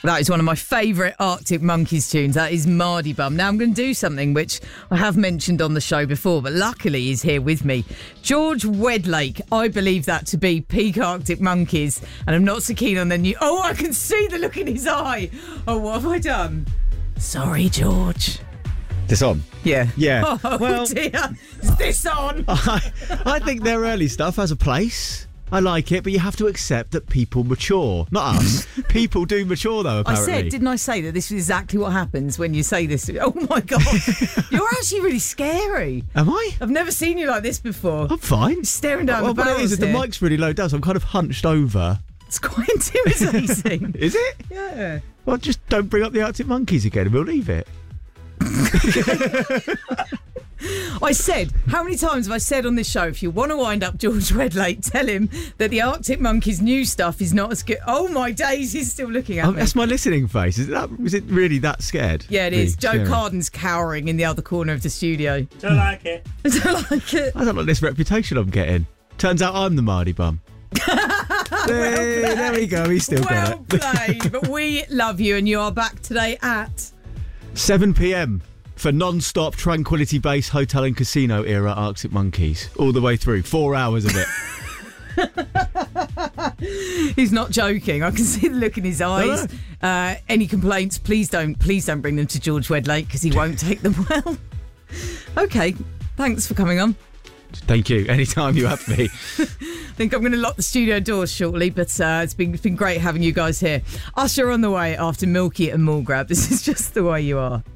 That is one of my favourite Arctic Monkeys tunes. That is Mardy Bum. Now I'm going to do something which I have mentioned on the show before, but luckily he's here with me. George Wedlake. I believe that to be peak Arctic Monkeys, and I'm not so keen on the new... Oh, I can see the look in his eye. Oh, what have I done? Sorry, George. This on? Yeah. Yeah. Oh, well, dear. Is this on? I think their early stuff has a place. I like it, but you have to accept that people mature. Not us. People do mature, though, apparently. Didn't I say that this is exactly what happens when you say this? Oh, my God. You're actually really scary. Am I? I've never seen you like this before. I'm fine. You're staring down the barrels. What it is here. the mic's really low down, so I'm kind of hunched over. It's quite intimidating. Is it? Yeah. Well, just don't bring up the Arctic Monkeys again and we'll leave it. I said, how many times have I said on this show, if you want to wind up George Wedlake, tell him that the Arctic Monkeys' new stuff is not as good. Oh my days, he's still looking at me. That's my listening face. Is it really that scared? Yeah, it is. Joe Carden's cowering in the other corner of the studio. Don't like it. Don't like it. I don't like this reputation I'm getting. Turns out I'm the Mardy Bum. There we go, he's still got it. Well played. But we love you, and you are back today at 7 p.m. for non-stop Tranquility Base Hotel and Casino era Arctic Monkeys. All the way through. 4 hours of it. He's not joking. I can see the look in his eyes. Any complaints, please don't bring them to George Wedlake, because he won't take them well. Okay, thanks for coming on. Thank you. Anytime you have me. I think I'm going to lock the studio doors shortly, but it's been great having you guys here. Usher on the way after Milky and Mulgrab. This is Just the Way You Are.